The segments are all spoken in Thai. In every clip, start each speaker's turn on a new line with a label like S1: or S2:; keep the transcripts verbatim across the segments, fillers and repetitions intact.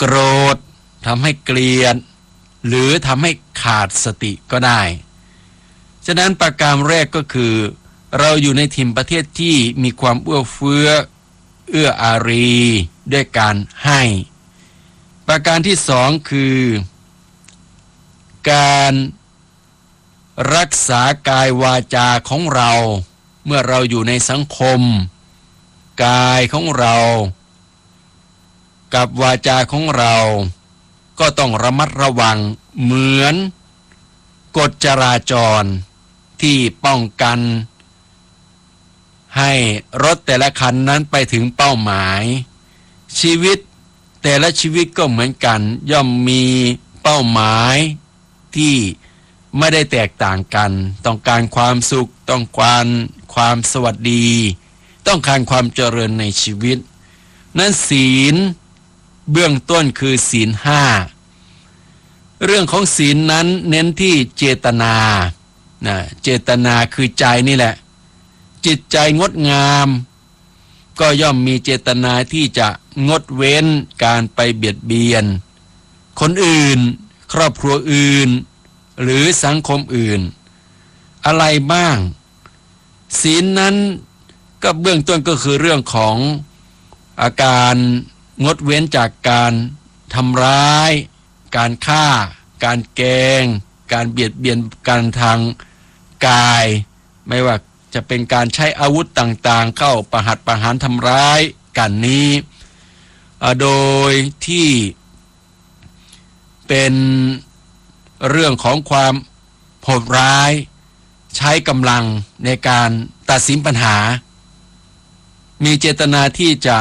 S1: รธทำให้เกลียดหรือทำให้ขาดสติก็ได้ฉะนั้นประการแรกก็คือเราอยู่ในถิ่นประเทศที่มีความเอื้อเฟื้อเอื้ออารีด้วยการให้ประการที่สองคือการรักษากายวาจาของเราเมื่อเราอยู่ในสังคมกายของเรากับวาจาของเราก็ต้องระมัดระวังเหมือนกฎจราจรที่ป้องกันให้รถแต่ละคันนั้นไปถึงเป้าหมายชีวิตแต่ละชีวิตก็เหมือนกันย่อมมีเป้าหมายที่ไม่ได้แตกต่างกันต้องการความสุขต้องการความสวัสดีต้องการความเจริญในชีวิตนั้นศีลเบื้องต้นคือศีลห้าเรื่องของศีลนั้นเน้นที่เจตนานะเจตนาคือใจนี่แหละจิตใจงดงามก็ย่อมมีเจตนาที่จะงดเว้นการไปเบียดเบียนคนอื่นครอบครัวอื่นหรือสังคมอื่นอะไรบ้างศีลนั้นก็เบื้องต้นก็คือเรื่องของอาการงดเว้นจากการทำร้ายการฆ่าการแกล้งการเบียดเบียนกันทางกายไม่ว่าจะเป็นการใช้อาวุธต่างๆเข้าประหัตประหารทำร้ายกันนี้โดยที่เป็นเรื่องของความโหดร้ายใช้กำลังในการตัดสินปัญหามีเจตนาที่จะ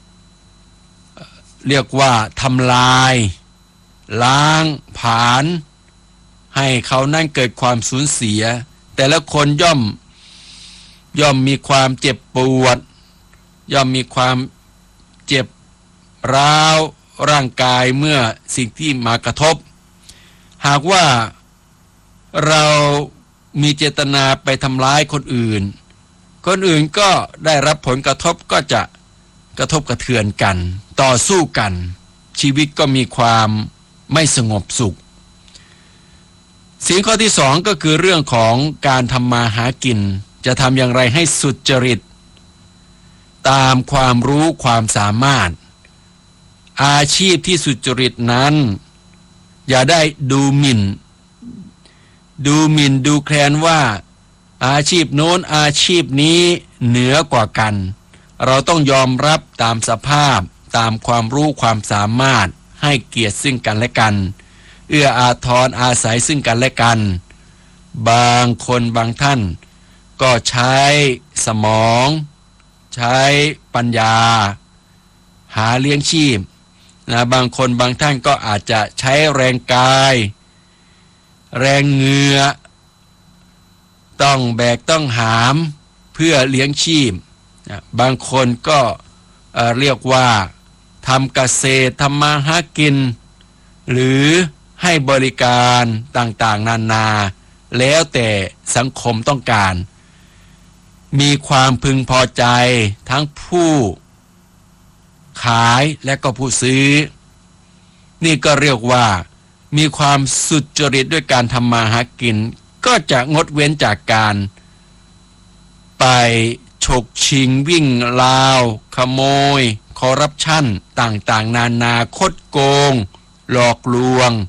S1: เรียกว่าทำลายล้างผลาญให้เขานั่นเกิดความสูญเสียแต่ละคนย่อมย่อมมีความเจ็บปวดย่อมมีความเจ็บร้าวร่างกายเมื่อสิ่งที่มากระทบหากว่าเรามีเจตนาไปทำร้ายคนอื่นคนอื่นก็ได้รับผลกระทบก็จะกระทบกระเทือนกันต่อสู้กันชีวิตก็มีความไม่สงบสุขศีลข้อที่สองก็คือเรื่องของการทำมาหากินจะทำอย่างไรให้สุจริตตามความรู้ความสามารถอาชีพที่สุจริตนั้นอย่าได้ดูหมิ่นดูหมิ่นดูแคลนว่าอาชีพโน้นอาชีพนี้เหนือกว่ากันเราต้องยอมรับตามสภาพตามความรู้ความสามารถให้เกียรติซึ่งกันและกันเอื้ออาทรอาศัยซึ่งกันและกันบางคนบางท่านก็ใช้สมองใช้ปัญญาหาเลี้ยงชีพนะบางคนบางท่านก็อาจจะใช้แรงกายแรงเหงื่อต้องแบกต้องหามเพื่อเลี้ยงชีพนะบางคนก็เอ่อเรียกว่าทำเกษตรทำมาหากินหรือให้บริการต่างๆนานาแล้วแต่สังคมต้องการมีความพึงพอใจทั้งผู้ขายและก็ผู้ซื้อนี่ก็เรียกว่ามีความสุจริตด้วยการทำมาหากินก็จะงดเว้นจากการไปฉกชิงวิ่งราวขโมยคอร์รัปชันต่างๆนานาคดโกงหลอกลวง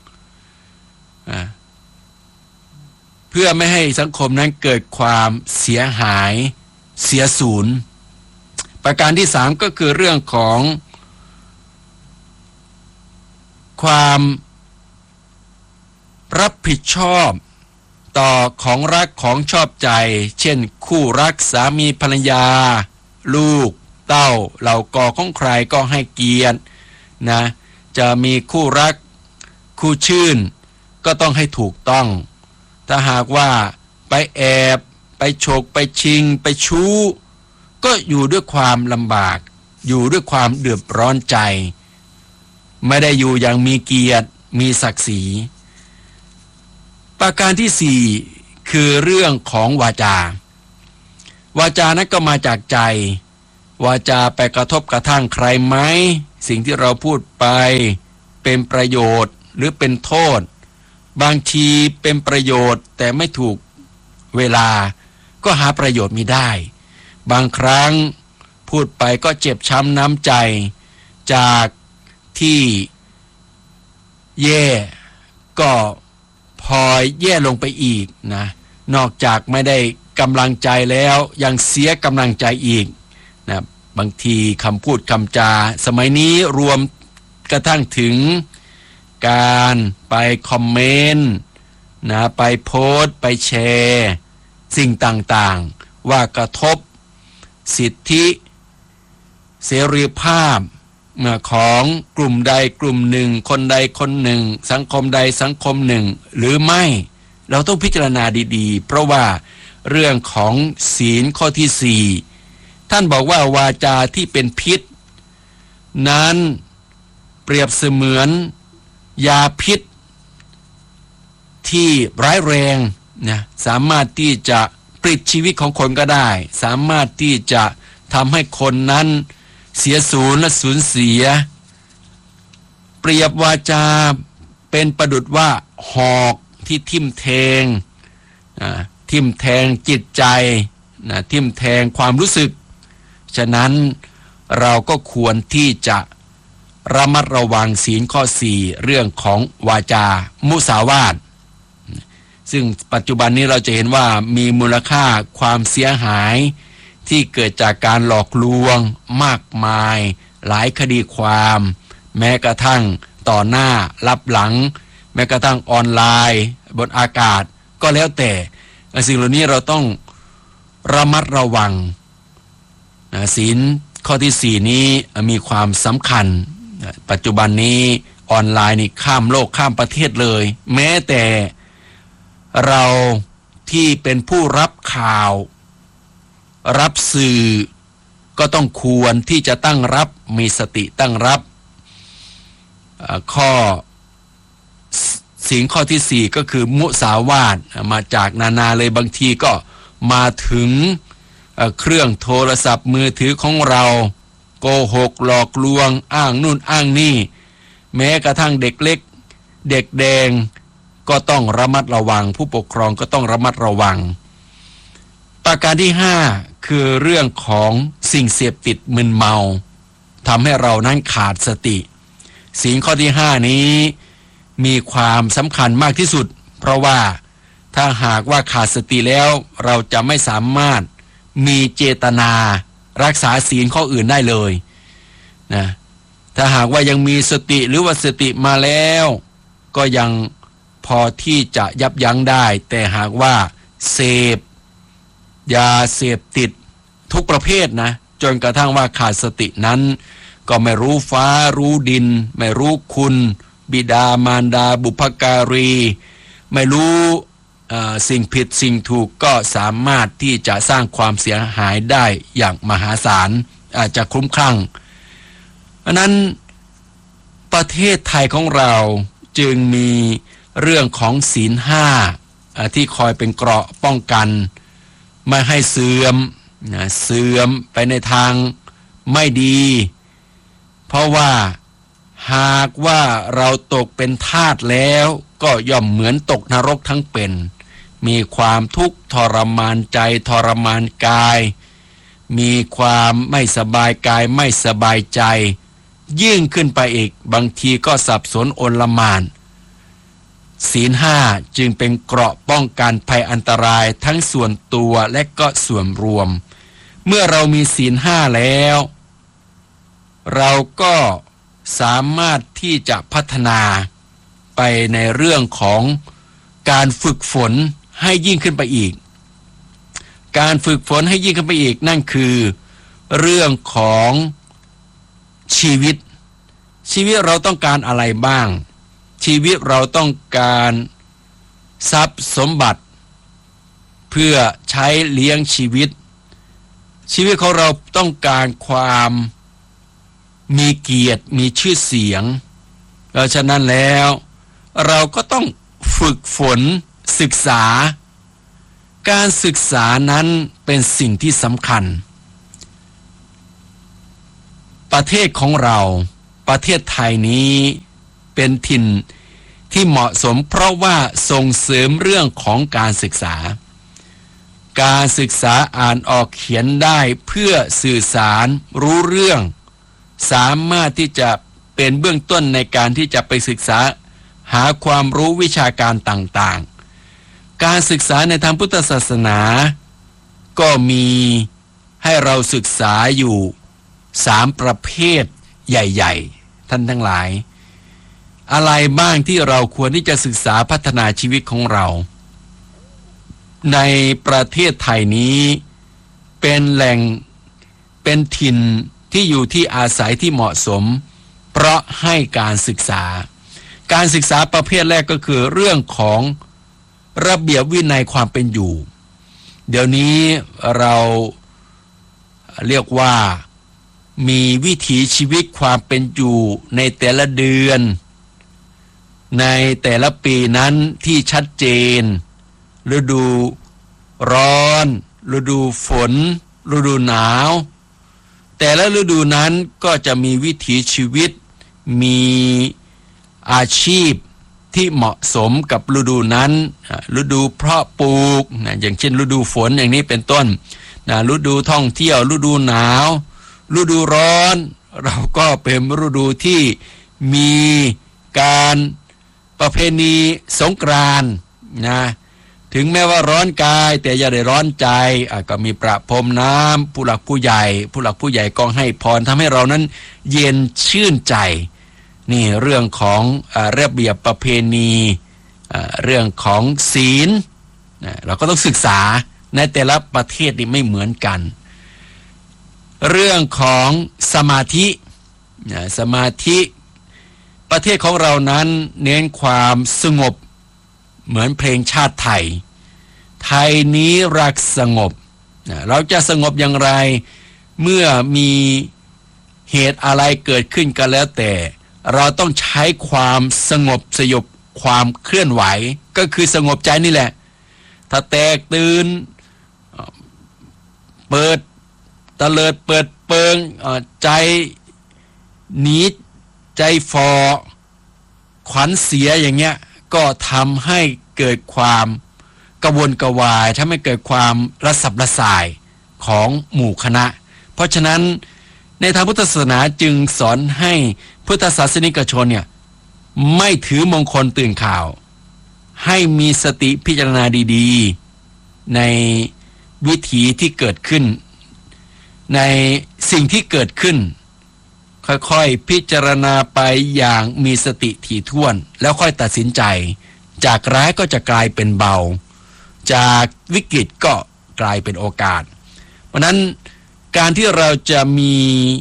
S1: เพื่อไม่ให้สังคมนั้นเกิดความเสียหายเสียสูญประการที่สามก็คือเรื่องของความรับผิดชอบต่อของรักของชอบใจเช่นคู่รักสามีภรรยาลูกเต้าเหล่ากอของใครก็ให้เกียรตินะจะมีคู่รักคู่ชื่นก็ต้องให้ถูกต้องถ้าหากว่าไปแอบไปฉกไปชิงไปชู้ก็อยู่ด้วยความลำบากอยู่ด้วยความเดือดร้อนใจไม่ได้อยู่อย่างมีเกียรติมีศักดิ์ศรีประการที่สี่คือเรื่องของวาจาวาจานั้นก็มาจากใจวาจาไปกระทบกระทั่งใครไหมสิ่งที่เราพูดไปเป็นประโยชน์หรือเป็นโทษบางทีเป็นประโยชน์แต่ไม่ถูกเวลาก็หาประโยชน์มิได้บางครั้งพูดไปก็เจ็บช้ำน้ำใจจากที่แย่ก็พลอยแย่ลงไปอีกนะนอกจากไม่ได้กำลังใจแล้วยังเสียกำลังใจอีกนะบางทีคำพูดคำจาสมัยนี้รวมกระทั่งถึงการไปคอมเมนต์นะไปโพสต์ไปแชร์สิ่งต่างๆว่ากระทบสิทธิเสรีภาพของกลุ่มใดกลุ่มหนึ่งคนใดคนหนึ่งสังคมใดสังคมหนึ่งหรือไม่เราต้องพิจารณาดีๆเพราะว่าเรื่องของศีลข้อที่สี่ท่านบอกว่าวาจาที่เป็นพิษนั้นเปรียบเสมือนยาพิษที่ร้ายแรงนะสามารถที่จะปลิดชีวิตของคนก็ได้สามารถที่จะทำให้คนนั้นเสียสูญและสูญเสียเปรียบวาจาเป็นประดุจว่าหอกที่ทิ่มแทงทิ่มแทงจิตใจนะทิ่มแทงความรู้สึกฉะนั้นเราก็ควรที่จะระมัดระวังศีลข้อสี่เรื่องของวาจามุสาวาทซึ่งปัจจุบันนี้เราจะเห็นว่ามีมูลค่าความเสียหายที่เกิดจากการหลอกลวงมากมายหลายคดีความแม้กระทั่งต่อหน้ารับหลังแม้กระทั่งออนไลน์บนอากาศก็แล้วแต่สิ่งเหล่านี้เราต้องระมัดระวังศีลข้อที่สี่นี้มีความสำคัญปัจจุบันนี้ออนไลน์นี่ข้ามโลกข้ามประเทศเลยแม้แต่เราที่เป็นผู้รับข่าวรับสื่อก็ต้องควรที่จะตั้งรับมีสติตั้งรับข้อศีลข้อที่สี่ก็คือมุสาวาทมาจากนานาเลยบางทีก็มาถึงเครื่องโทรศัพท์มือถือของเราโกหกหลอกลวงอ้างนู่นอ้างนี่แม้กระทั่งเด็กเล็กเด็กแดงก็ต้องระมัดระวังผู้ปกครองก็ต้องระมัดระวังประการที่ห้าคือเรื่องของสิ่งเสพติดมึนเมาทำให้เรานั้นขาดสติศีลข้อที่ห้านี้มีความสำคัญมากที่สุดเพราะว่าถ้าหากว่าขาดสติแล้วเราจะไม่สามารถมีเจตนารักษาศีลข้ออื่นได้เลยนะถ้าหากว่ายังมีสติหรือว่าสติมาแล้วก็ยังพอที่จะยับยั้งได้แต่หากว่าเสพยาเสพติดทุกประเภทนะจนกระทั่งว่าขาดสตินั้นก็ไม่รู้ฟ้ารู้ดินไม่รู้คุณบิดามารดาบุพการีไม่รู้สิ่งผิดสิ่งถูกก็สามารถที่จะสร้างความเสียหายได้อย่างมหาศาลอาจจะคลุ้มคลั่งเพราะนั้นประเทศไทยของเราจึงมีเรื่องของศีลห้าที่คอยเป็นเกราะป้องกันไม่ให้เสื่อมนะเสื่อมไปในทางไม่ดีเพราะว่าหากว่าเราตกเป็นทาสแล้วก็ย่อมเหมือนตกนรกทั้งเป็นมีความทุกข์ทรมานใจทรมานกายมีความไม่สบายกายไม่สบายใจยิ่งขึ้นไปอีกบางทีก็สับสนโอลหม่านศีลห้าจึงเป็นเกราะป้องกันภัยอันตรายทั้งส่วนตัวและก็ส่วนรวมเมื่อเรามีศีลห้าแล้วเราก็สามารถที่จะพัฒนาไปในเรื่องของการฝึกฝนให้ยิ่งขึ้นไปอีกการฝึกฝนให้ยิ่งขึ้นไปอีกนั่นคือเรื่องของชีวิตชีวิตเราต้องการอะไรบ้างชีวิตเราต้องการทรัพย์สมบัติเพื่อใช้เลี้ยงชีวิตชีวิตของเราต้องการความมีเกียรติมีชื่อเสียงเพราะฉะนั้นแล้วเราก็ต้องฝึกฝนศึกษาการศึกษานั้นเป็นสิ่งที่สำคัญประเทศของเราประเทศไทยนี้เป็นถิ่นที่เหมาะสมเพราะว่าส่งเสริมเรื่องของการศึกษาการศึกษาอ่านออกเขียนได้เพื่อสื่อสารรู้เรื่องสามารถที่จะเป็นเบื้องต้นในการที่จะไปศึกษาหาความรู้วิชาการต่างๆการศึกษาในทางพุทธศาสนาก็มีให้เราศึกษาอยู่สามประเภทใหญ่ๆท่านทั้งหลายอะไรบ้างที่เราควรที่จะศึกษาพัฒนาชีวิตของเราในประเทศไทยนี้เป็นแหล่งเป็นถิ่นที่อยู่ที่อาศัยที่เหมาะสมเพราะให้การศึกษาการศึกษาประเภทแรกก็คือเรื่องของระเบียบวินัยความเป็นอยู่เดี๋ยวนี้เราเรียกว่ามีวิถีชีวิตความเป็นอยู่ในแต่ละเดือนในแต่ละปีนั้นที่ชัดเจนฤดูร้อนฤดูฝนฤดูหนาวแต่ละฤดูนั้นก็จะมีวิถีชีวิตมีอาชีพที่เหมาะสมกับฤดูนั้นฤดูเพาะปลูกนะอย่างเช่นฤดูฝนอย่างนี้เป็นต้นนะฤดูท่องเที่ยวฤดูหนาวฤดูร้อนเราก็เป็นฤดูที่มีการประเพณีสงกรานต์นะถึงแม้ว่าร้อนกายแต่อย่าได้ร้อนใจก็มีประพรมน้ำผู้หลักผู้ใหญ่ผู้หลักผู้ใหญ่ก็ให้พรทำให้เรานั้นเย็นชื่นใจนี่เรื่องของระเบียบประเพณีเรื่องของศีลเราก็ต้องศึกษาในแต่ละประเทศนี่ไม่เหมือนกันเรื่องของสมาธิสมาธิประเทศของเรานั้นเน้นความสงบเหมือนเพลงชาติไทยไทยนี้รักสงบเราจะสงบอย่างไรเมื่อมีเหตุอะไรเกิดขึ้นก็แล้วแต่เราต้องใช้ความสงบสยบความเคลื่อนไหวก็คือสงบใจนี่แหละถ้าแตกตื่นเปิดตะเลิดเปิดเปิงใจหนีใจฟอขวัญเสียอย่างเงี้ยก็ทำให้เกิดความกระวนกระวายทำให้เกิดความระสับระส่ายของหมู่คณะเพราะฉะนั้นในทางพุทธศาสนาจึงสอนให้พุทธศาสนิกชนเนี่ยไม่ถือมงคลตื่นข่าวให้มีสติพิจารณาดีๆในวิถีที่เกิดขึ้นในสิ่งที่เกิดขึ้นค่อยๆพิจารณาไปอย่างมีสติถี่ถ้วนแล้วค่อยตัดสินใจจากร้ายก็จะกลายเป็นเบาจากวิกฤตก็กลายเป็นโอกาสเพราะนั้นการที่เราจะมี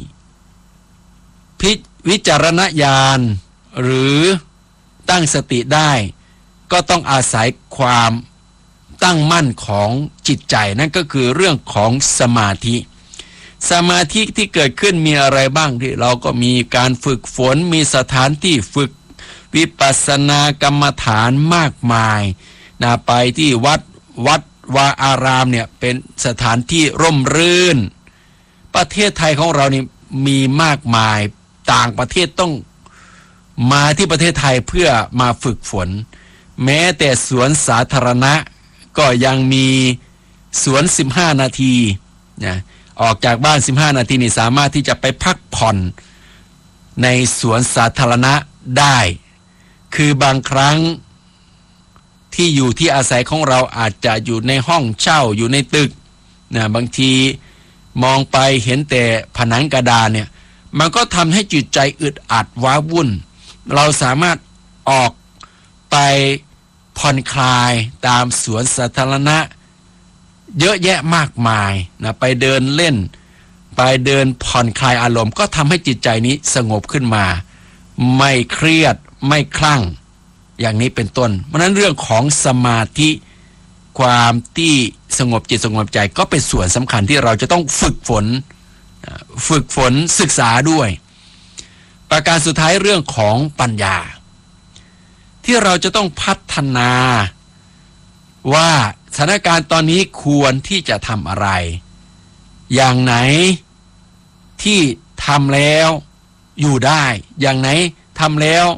S1: พิวิจารณญาณหรือตั้งสติได้ก็ต้องอาศัยความตั้งมั่นของจิตใจนั่นก็คือเรื่องของสมาธิสมาธิที่เกิดขึ้นมีอะไรบ้างที่เราก็มีการฝึกฝนมีสถานที่ฝึกวิปัสสนากรรมฐานมากมายนะไปที่วัดวัดวาอารามเนี่ยเป็นสถานที่ร่มรื่นประเทศไทยของเรานี่มีมากมายต่างประเทศต้องมาที่ประเทศไทยเพื่อมาฝึกฝนแม้แต่สวนสาธารณะก็ยังมีสวนสิบห้านาทีนะออกจากบ้านสิบห้านาทีนี่สามารถที่จะไปพักผ่อนในสวนสาธารณะได้คือบางครั้งที่อยู่ที่อาศัยของเราอาจจะอยู่ในห้องเช่าอยู่ในตึกนะบางทีมองไปเห็นแต่ผนังกระดานเนี่ยมันก็ทำให้จิตใจอึดอัดว้าวุ่นเราสามารถออกไปผ่อนคลายตามสวนสาธารณะเยอะแยะมากมายนะไปเดินเล่นไปเดินผ่อนคลายอารมณ์ก็ทำให้จิตใจนี้สงบขึ้นมาไม่เครียดไม่คลั่งอย่างนี้เป็นต้นเพราะนั้นเรื่องของสมาธิความที่สงบจิตสงบใจก็เป็นส่วนสำคัญที่เราจะต้องฝึกฝนฝึกฝนศึกษาด้วยประการสุดท้ายเรื่องของปัญญาที่เราจะต้องพัฒนาว่าสถานการณ์ตอนนี้ควรที่จะทำอะไรอย่างไหนที่ทำแล้วอยู่ได้อย่างไหนทำแล้ว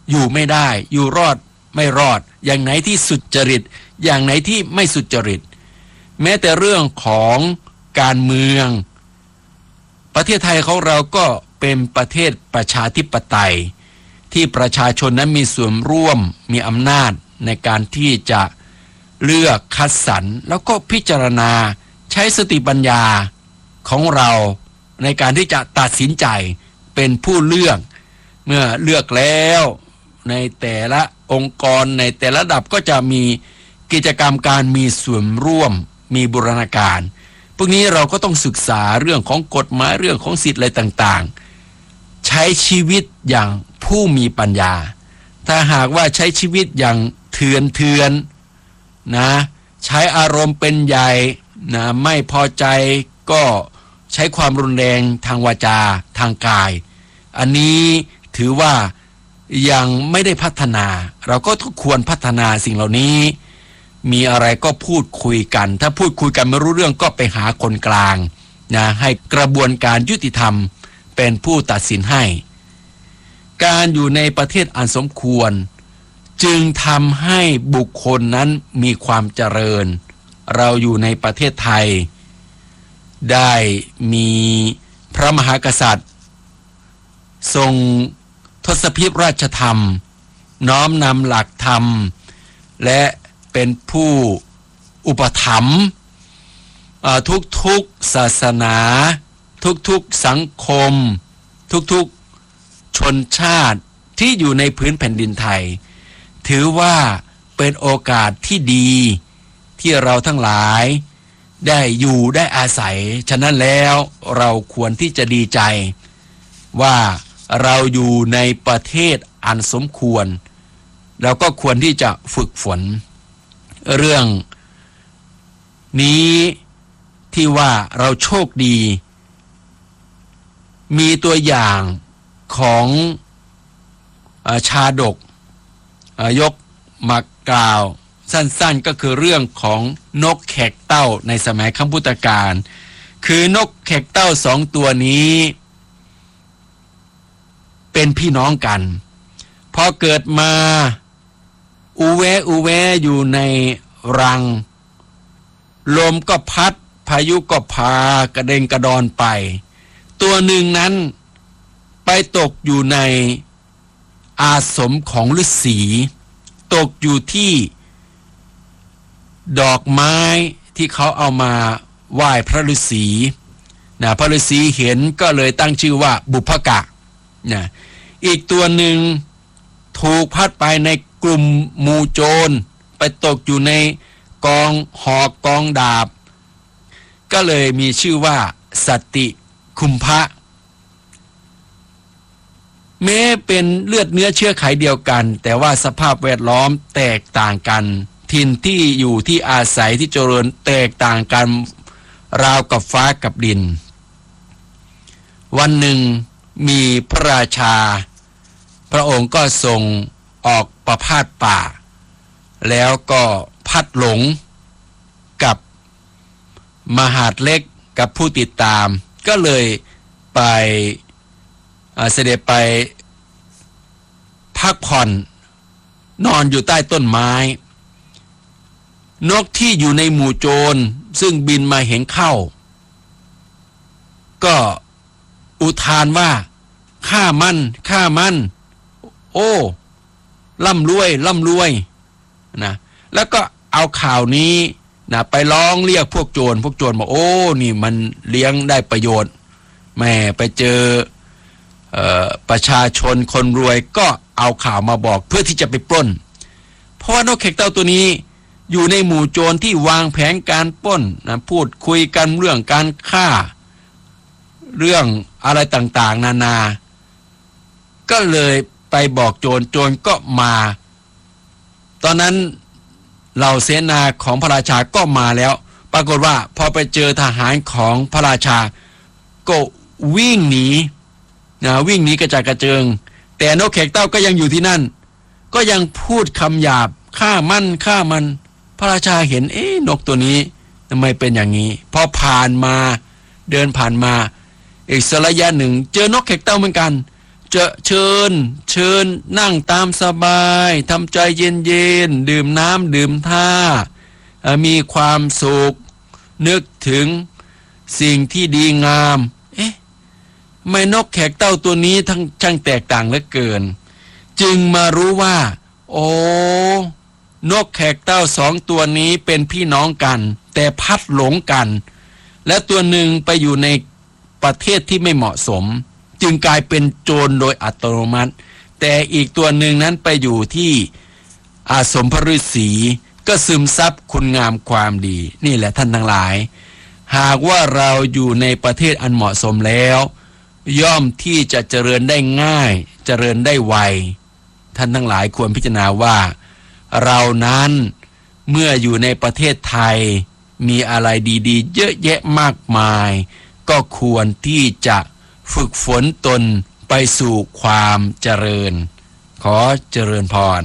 S1: อยู่ไม่ได้อยู่รอดไม่รอดอย่างไหนที่สุจริตอย่างไหนที่ไม่สุจริตแม้แต่เรื่องของการเมืองประเทศไทยของเราก็เป็นประเทศประชาธิปไตยที่ประชาชนนั้นมีส่วนร่วมมีอำนาจในการที่จะเลือกคัดสรรแล้วก็พิจารณาใช้สติปัญญาของเราในการที่จะตัดสินใจเป็นผู้เลือกเมื่อเลือกแล้วในแต่ละองค์กรในแต่ละระดับก็จะมีกิจกรรมการมีส่วนร่วมมีบูรณาการพวกนี้เราก็ต้องศึกษาเรื่องของกฎหมายเรื่องของสิทธิ์อะไรต่างๆใช้ชีวิตอย่างผู้มีปัญญาถ้าหากว่าใช้ชีวิตอย่างเถื่อนเถื่อนนะใช้อารมณ์เป็นใหญ่นะไม่พอใจก็ใช้ความรุนแรงทางวาจาทางกายอันนี้ถือว่ายังไม่ได้พัฒนาเราก็ควรพัฒนาสิ่งเหล่านี้มีอะไรก็พูดคุยกันถ้าพูดคุยกันไม่รู้เรื่องก็ไปหาคนกลางนะให้กระบวนการยุติธรรมเป็นผู้ตัดสินให้การอยู่ในประเทศอันสมควรจึงทำให้บุคคลนั้นมีความเจริญเราอยู่ในประเทศไทยได้มีพระมหากษัตริย์ทรงทศพิธราชธรรมน้อมนำหลักธรรมและเป็นผู้อุปถัมภ์ทุกๆศาสนาทุกๆสังคมทุกๆชนชาติที่อยู่ในพื้นแผ่นดินไทยถือว่าเป็นโอกาสที่ดีที่เราทั้งหลายได้อยู่ได้อาศัยฉะนั้นแล้วเราควรที่จะดีใจว่าเราอยู่ในประเทศอันสมควรเราก็ควรที่จะฝึกฝนเรื่องนี้ที่ว่าเราโชคดีมีตัวอย่างของชาดกยกมากล่าวสั้นๆก็คือเรื่องของนกแขกเต้าในสมัยครั้งพุทธกาลคือนกแขกเต้าสองตัวนี้เป็นพี่น้องกันพอเกิดมาอูแวอูแวอยู่ในรังลมก็พัดพายุก็พากระเด็นกระดอนไปตัวหนึ่งนั้นไปตกอยู่ในอาสมของฤาษีตกอยู่ที่ดอกไม้ที่เขาเอามาไหว้พระฤาษีนะพระฤาษีเห็นก็เลยตั้งชื่อว่าบุพกะนะอีกตัวหนึ่งถูกพัดไปในกลุ่มหมู่โจรไปตกอยู่ในกองหอกกองดาบก็เลยมีชื่อว่าสัตติคุมภะแม้เป็นเลือดเนื้อเชื้อไขเดียวกันแต่ว่าสภาพแวดล้อมแตกต่างกันถิ่นที่อยู่ที่อาศัยที่เจริญแตกต่างกันราวกับฟ้ากับดินวันหนึ่งมีพระราชาพระองค์ก็ทรงออกประพาสป่าแล้วก็พัดหลงกับมหาดเล็กกับผู้ติดตามก็เลยไปเสด็จไปพักผ่อนนอนอยู่ใต้ต้นไม้นกที่อยู่ในหมู่โจรซึ่งบินมาเห็นเข้าก็อุทานว่าฆ่ามันฆ่ามันโอ้ร่ำรวยร่ำรวยนะแล้วก็เอาข่าวนี้นะไปร้องเรียกพวกโจรพวกโจรบอกโอ้นี่มันเลี้ยงได้ประโยชน์แม่ไปเจอเอ่อประชาชนคนรวยก็เอาข่าวมาบอกเพื่อที่จะไปปล้นเพราะว่านกแขกเต้าตัวนี้อยู่ในหมู่โจรที่วางแผนการปล้นนะพูดคุยกันเรื่องการฆ่าเรื่องอะไรต่างๆนานาก็เลยไปบอกโจรโจรก็มาตอนนั้นเหล่าเสนาของพระราชาก็มาแล้วปรากฏว่าพอไปเจอทหารของพระราชาก็วิ่งหนีนะวิ่งหนีกระจายกระเจิงแต่นกแขกเต้าก็ยังอยู่ที่นั่นก็ยังพูดคำหยาบฆ่ามันฆ่ามันพระราชาเห็นเอ๊ะนกตัวนี้ทำไมเป็นอย่างนี้พอผ่านมาเดินผ่านมาอีกสักระยะหนึ่งเจอนกแขกเต้าเหมือนกันโจะเชิญเชิญนั่งตามสบายทำใจเย็นๆดื่มน้ำดื่มท่ามีความสุขนึกถึงสิ่งที่ดีงามเอ๊ะไม่นกแขกเต้าตัวนี้ทั้งช่างแตกต่างเหลือเกินจึงมารู้ว่าโอ้นกแขกเต้าสองตัวนี้เป็นพี่น้องกันแต่พัดหลงกันและตัวหนึ่งไปอยู่ในประเทศที่ไม่เหมาะสมจึงกลายเป็นโจรโดยอัตโนมัติแต่อีกตัวหนึ่งนั้นไปอยู่ที่อาสมพระฤาษีก็ซึมซับคุณงามความดีนี่แหละท่านทั้งหลายหากว่าเราอยู่ในประเทศอันเหมาะสมแล้วย่อมที่จะเจริญได้ง่ายเจริญได้ไวท่านทั้งหลายควรพิจารณาว่าเรานั้นเมื่ออยู่ในประเทศไทยมีอะไรดีๆเยอะแยะมากมายก็ควรที่จะฝึกฝนตนไปสู่ความเจริญขอเจริญพร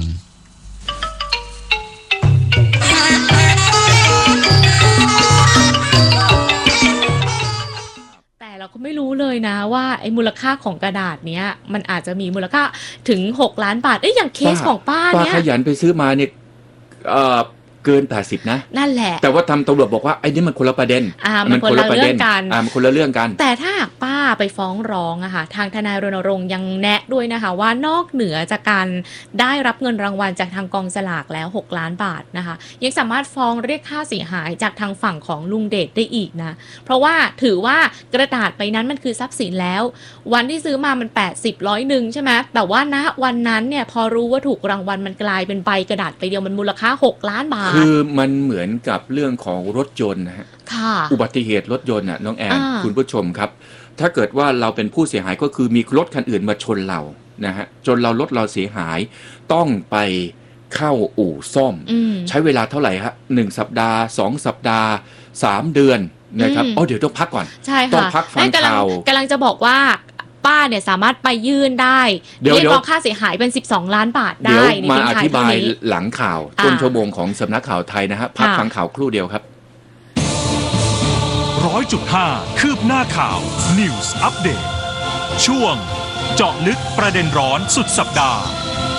S2: แต่เราก็ไม่รู้เลยนะว่าไอ้มูลค่าของกระดาษเนี้ยมันอาจจะมีมูลค่าถึงหกล้านบาทเอ้ยอย่างเคสของป้าเนี่ย
S3: ป้าขยันไปซื้อมาเนี่ยเอ่อเกินแปดสิบนะ
S2: นั่นแหละ
S3: แต่ว่าทำตำรวจบอกว่าไอ้นี่มันคนละประเด็น
S2: อ่ามันคนละเรื่องกัน
S3: อ่ามันคนละเรื่องกัน
S2: แต่ถ้าหากป้าไปฟ้องร้องอะค่ะทางทนายรณรงค์ยังแนะด้วยนะคะว่านอกเหนือจากการได้รับเงินรางวัลจากทางกองสลากแล้วหกล้านบาทนะคะยังสามารถฟ้องเรียกค่าเสียหายจากทางฝั่งของลุงเดชได้อีกนะเพราะว่าถือว่ากระดาษใบนั้นมันคือทรัพย์สินแล้ววันที่ซื้อมามันแปดสิบ ร้อยนึงใช่ไหมแต่ว่าณวันนั้นเนี่ยพอรู้ว่าถูกรางวัลมันกลายเป็นใบกระดาษใบเดียวมันมูลค่าหกล้านบาท
S3: คือมันเหมือนกับเรื่องของรถยนต์นะฮะอุบัติเหตุรถยนต์น่ะน้องแอนคุณผู้ชมครับถ้าเกิดว่าเราเป็นผู้เสียหายก็คือมีรถคันอื่นมาชนเรานะฮะจนเรารถเราเสียหายต้องไปเข้าอู่ซ่อมใช้เวลาเท่าไหร่ฮะหนึ่งสัปดาห์สองสัปดาห์สามเดือนนะครับอ๋อเดี๋ยวต้องพักก่อนต้องพักฟังข่าว
S2: กำลังจะบอกว่าป้าเนี่ยสามารถไปยื่นได้เรียกร้องค่าเสียหายเป็นสิบสองล้านบาทได้
S3: เดี๋ยวมาอธิบายหลังข่าวต้นชั่วโมงของสำนักข่าวไทยนะฮะพักฟังข่าวครู่เดียวครับ
S4: ร้อยจุดห้าคืบหน้าข่าว News Update ช่วงเจาะลึกประเด็นร้อนสุดสัปดาห์